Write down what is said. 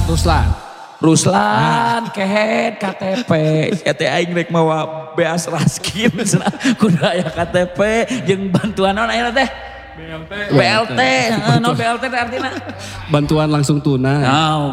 Ruslan, kehead KTP, eta aing rek mawa beas raskin, kuda aya KTP, jeung bantuan naon aya teh? BLT, no BLT artinya? Bantuan langsung tunai.